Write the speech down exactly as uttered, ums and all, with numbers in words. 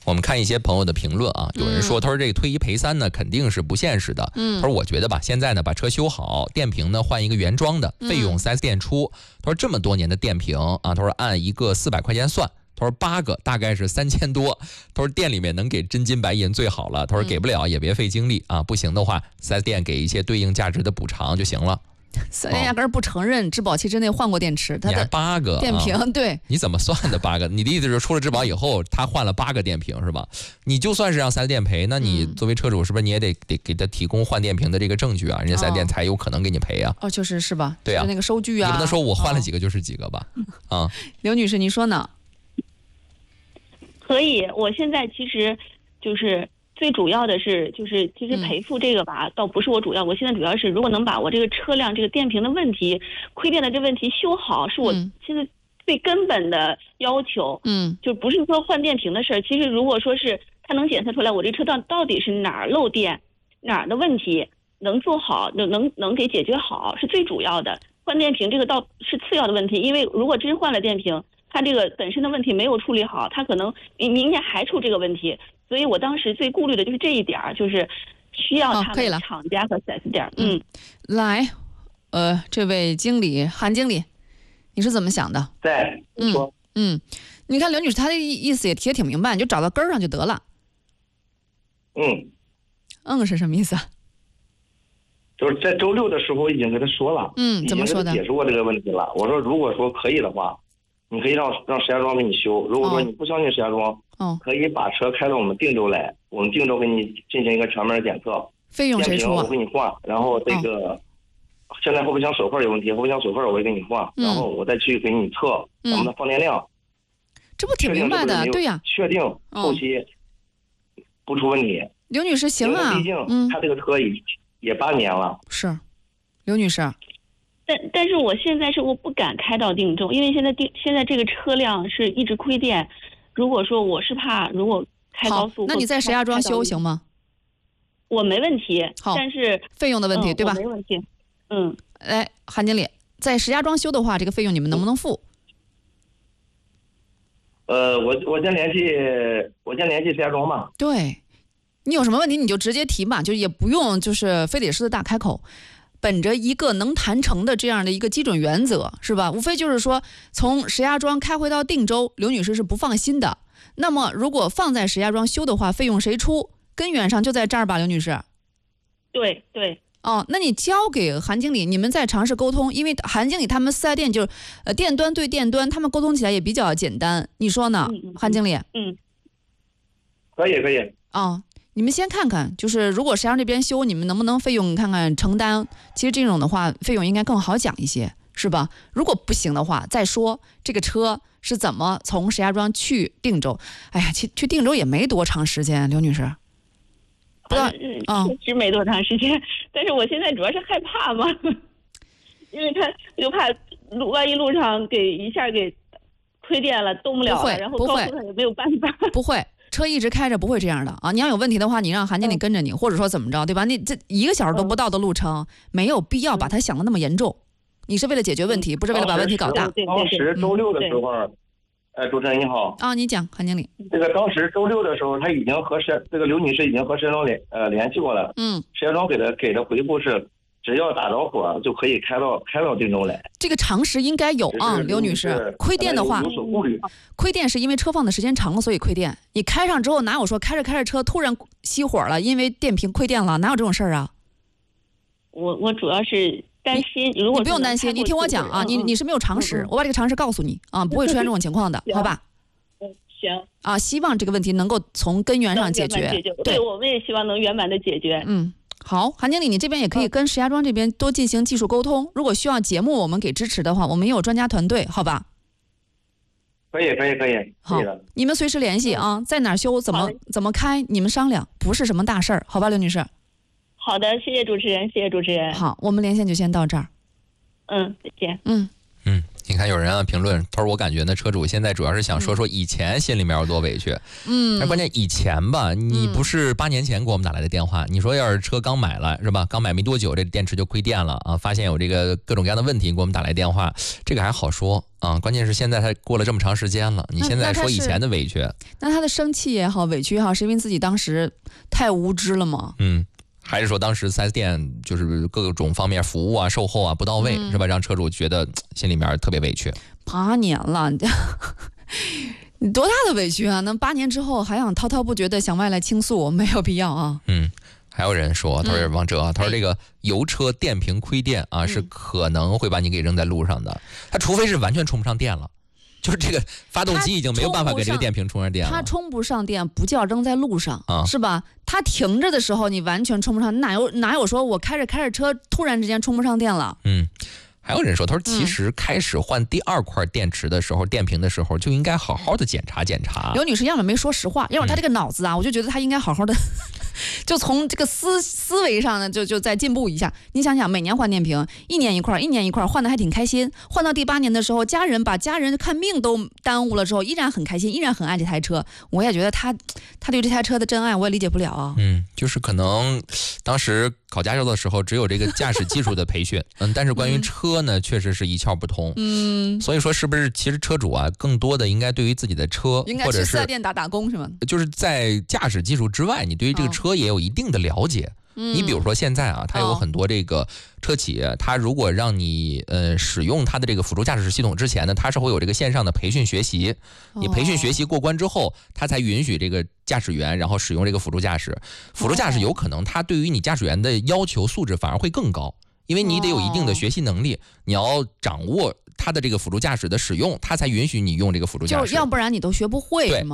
我们看一些朋友的评论啊，有人说，他说这个退一赔三呢，肯定是不现实的。嗯，他说我觉得吧，现在呢把车修好，电瓶呢换一个原装的，费用 四 S 店出。他说这么多年的电瓶啊，他说按一个四百块钱算，他说八个大概是三千多。他说店里面能给真金白银最好了。他说给不了也别费精力啊，不行的话 四 S 店给一些对应价值的补偿就行了。 四 S 店压根儿不承认质保期之内换过电池，它的八个电瓶、啊、对， 你怎么算的八个？你的意思是出了质保以后，他换了八个电瓶是吧？你就算是让四 S 店赔，那你作为车主是不是你也得得给他提供换电瓶的这个证据啊？人家四 S 店才有可能给你赔啊。 哦，就是是吧？ 对啊， 就是那个收据啊。 你不能说我换了几个就是几个吧？哦、啊， 刘女士，您说呢？ 可以，我现在其实就是。最主要的是，就是其实赔付这个吧，嗯、倒不是我主要。我现在主要是，如果能把我这个车辆这个电瓶的问题、亏电的这问题修好，是我现在最根本的要求。嗯，就不是说换电瓶的事儿。其实如果说是它能检测出来我这车到到底是哪儿漏电、哪儿的问题，能做好，能能能给解决好，是最主要的。换电瓶这个倒是次要的问题，因为如果真换了电瓶，它这个本身的问题没有处理好，它可能明明年还出这个问题。所以我当时最顾虑的就是这一点，就是需要他们厂家和 四 S 店。嗯， 来，呃，这位经理韩经理，你是怎么想的？ 对，你说。 嗯嗯，你看刘女士她的意思也提得挺明白，你就找到根儿上就得了。 嗯， 嗯是什么意思啊？ 就是在周六的时候我已经跟他说了， 嗯，怎么说的？ 解释过这个问题了。我说如果说可以的话，你可以让让石家庄给你修。如果说你不相信石家庄。哦，可以把车开到我们定州来，我们定州给你进行一个全面的检测， 费用谁出啊？ 我给你换，然后这个、哦、现在后备箱手块有问题，后备箱手块我也给你换，嗯、然后我再去给你测咱们的放电量， 嗯、这不挺明白的？对呀， 确定后期不出问题。哦、 刘女士，行啊， 毕竟他这个车也、嗯、也八年了。 是，刘女士。 但但是我现在是我不敢开到定州，因为现在定现在这个车辆是一直亏电。如果说我是怕，如果开高速， 那你在石家庄修行吗？ 我没问题，但是费用的问题、嗯、对吧？ 没问题。嗯， 来，韩经理，在石家庄修的话，这个费用你们能不能付？ 呃，我我先联系，我先联系石家庄吧。 对，你有什么问题你就直接提嘛，就也不用就是非得狮子大开口。本着一个能谈成的这样的一个基准原则，是吧？无非就是说，从石家庄开回到定州，刘女士是不放心的。那么，如果放在石家庄修的话，费用谁出？根源上就在这儿吧，刘女士。 对对。 哦，那你交给韩经理，你们再尝试沟通，因为韩经理他们四 S 店就是呃店端对店端，他们沟通起来也比较简单，你说呢， 嗯、 韩经理？ 嗯， 可以可以。 哦。你们先看看，就是如果石家庄这边修，你们能不能费用看看承担？其实这种的话，费用应该更好讲一些，是吧？如果不行的话，再说这个车是怎么从石家庄去定州。哎呀，去去定州也没多长时间，刘女士。 不知道，嗯，嗯确实没多长时间。但是我现在主要是害怕嘛，因为他我就怕路万一路上给一下给亏电了，动不了了，然后高速上也没有办法。 不会。车一直开着不会这样的啊！你要有问题的话，你让韩经理跟着你，嗯、或者说怎么着，对吧？你这一个小时都不到的路程，嗯、没有必要把它想的那么严重。你是为了解决问题，嗯、不是为了把问题搞大。 当时周六的时候，呃，主持人你好啊，你讲，韩经理。 这个当时周六的时候，他已经和石这个刘女士已经和石家庄联呃联系过了。嗯，石家庄给的给的回复是，只要打着火就可以开到开到定州来。 这个常识应该有啊，刘女士。亏电的话， 有所顾虑。 亏电是因为车放的时间长了，所以亏电。你开上之后，哪有说开着开着车突然熄火了，因为电瓶亏电了？哪有这种事儿啊？ 我我主要是担心，如果你不用担心，你听我讲啊，你你是没有常识，我把这个常识告诉你啊，不会出现这种情况的，好吧？ 嗯，行。 啊，希望这个问题能够从根源上解决。 解决对，我们也希望能圆满的解决。 嗯。好，韩经理，你这边也可以跟石家庄这边多进行技术沟通。如果需要节目我们给支持的话，我们也有专家团队，好吧？ 可以，可以，可以。 好，你们随时联系啊，在哪儿修，怎么怎么开，你们商量，不是什么大事儿，好吧，刘女士？ 好的，谢谢主持人，谢谢主持人。 好，我们连线就先到这儿。 嗯，再见。 嗯嗯， 你看有人啊评论，他说我感觉呢，车主现在主要是想说说以前心里面有多委屈。 嗯， 但关键以前吧，你不是八年前给我们打来的电话，你说要是车刚买了是吧？刚买没多久，这电池就亏电了啊，发现有这个各种各样的问题，给我们打来电话，这个还好说啊。关键是现在他过了这么长时间了，你现在说以前的委屈， 那 他, 那他的生气也好，委屈也好，是因为自己当时太无知了吗？ 嗯。还是说当时 四 S 店就是各种方面服务啊、售后啊不到位，嗯、是吧？让车主觉得心里面特别委屈。 八年了，你多大的委屈啊？那八年之后还想滔滔不绝的向外来倾诉，没有必要啊。 嗯，还有人说，他说王哲啊，他说这个油车电瓶亏电啊，嗯、是可能会把你给扔在路上的。他除非是完全充不上电了。就是这个发动机已经没有办法给这个电瓶充上电了， 它充不上电不叫扔在路上、 啊、 是吧？它停着的时候你完全充不上，哪有哪有说我开着开着车突然之间充不上电了？ 嗯，还有人说，他说其实开始换第二块电池的时候、嗯、电瓶的时候就应该好好的检查检查。 有女士要么没说实话，要么她这个脑子啊、嗯、我就觉得她应该好好的就从这个思思维上呢，就就再进步一下。你想想，每年换电瓶，一年一块，一年一块，换的还挺开心。换到第八年的时候，家人把家人看病都耽误了之后，依然很开心，依然很爱这台车。我也觉得他他对这台车的真爱，我也理解不了啊。 嗯，就是可能当时考驾照的时候，只有这个驾驶技术的培训，嗯，但是关于车呢，嗯、确实是一窍不通。嗯，所以说是不是其实车主啊，更多的应该对于自己的车， 应该去四 S 店打打工是吗？ 就是在驾驶技术之外，你对于这个车、哦。也有一定的了解，嗯、你比如说现在啊，它有很多这个车企，哦、它如果让你呃使用它的这个辅助驾驶系统之前呢，它是会有这个线上的培训学习，你培训学习过关之后，它才允许这个驾驶员然后使用这个辅助驾驶。辅助驾驶有可能它对于你驾驶员的要求素质反而会更高，因为你得有一定的学习能力，你要掌握它的这个辅助驾驶的使用，它才允许你用这个辅助驾驶， 就要不然你都学不会。 对。